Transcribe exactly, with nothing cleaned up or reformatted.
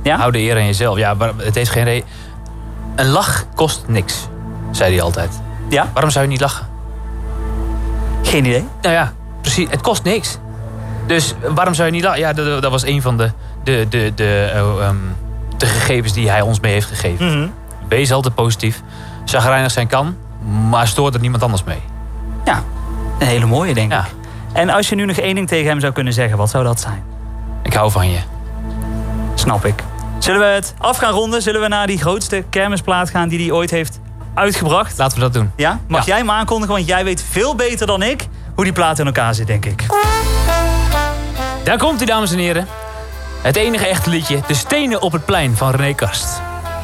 Ja? Hou de eer aan jezelf. Ja, maar het heeft geen reden. Een lach kost niks, zei hij altijd. Ja? Waarom zou je niet lachen? Geen idee. Nou ja, precies. Het kost niks. Dus waarom zou je niet lachen? Ja, dat, dat was een van de, de, de, de, uh, um, de gegevens die hij ons mee heeft gegeven. Mm-hmm. Wees altijd positief. Chagrijnig zijn kan, maar stoort er niemand anders mee. Ja, een hele mooie, denk Ja. ik. En als je nu nog één ding tegen hem zou kunnen zeggen, wat zou dat zijn? Ik hou van je. Snap ik. Zullen we het af gaan ronden? Zullen we naar die grootste kermisplaat gaan die hij ooit heeft uitgebracht? Laten we dat doen. Ja? Mag Ja. jij hem aankondigen? Want jij weet veel beter dan ik hoe die plaat in elkaar zit, denk ik. Daar komt hij, dames en heren. Het enige echte liedje, De Stenen op het Plein van René Kast.